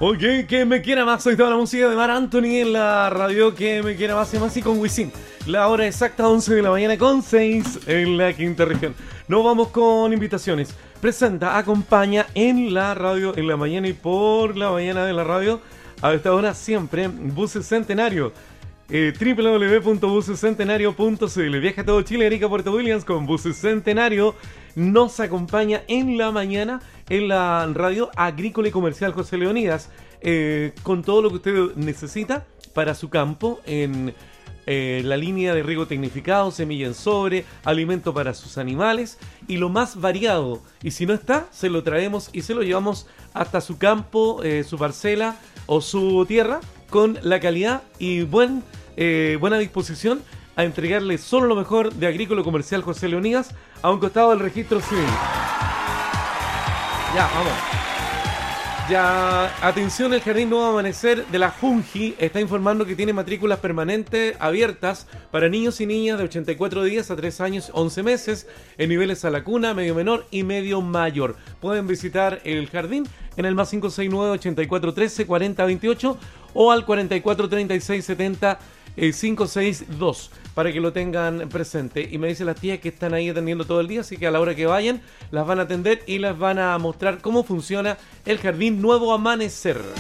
Ok, que me quiera más, soy toda la música de Mar Anthony en la radio, que me quiera más y más y con Wisin. La hora exacta 11 de la mañana con 6 en la quinta región. Nos vamos con invitaciones. Presenta, acompaña en la radio, en la mañana y por la mañana de la radio. A esta hora siempre, Buses Centenario. www.busescentenario.cl. Viaja a todo Chile, Erika Puerto Williams con Buses Centenario. Nos acompaña en la mañana en la radio agrícola y comercial José Leonidas, con todo lo que usted necesita para su campo en la línea de riego tecnificado, semilla en sobre, alimento para sus animales y lo más variado. Y si no está, se lo traemos y se lo llevamos hasta su campo, su parcela o su tierra con la calidad y buena disposición a entregarle solo lo mejor de agrícola comercial José Leonidas a un costado del registro civil. Ya, vamos. Ya, atención, el Jardín Nuevo Amanecer de la Junji está informando que tiene matrículas permanentes abiertas para niños y niñas de 84 días a 3 años 11 meses en niveles a la cuna, medio menor y medio mayor. Pueden visitar el jardín en el más 569-8413-4028 o al 443670-562 para que lo tengan presente. Y me dicen las tías que están ahí atendiendo todo el día, así que a la hora que vayan las van a atender y les van a mostrar cómo funciona el Jardín Nuevo Amanecer.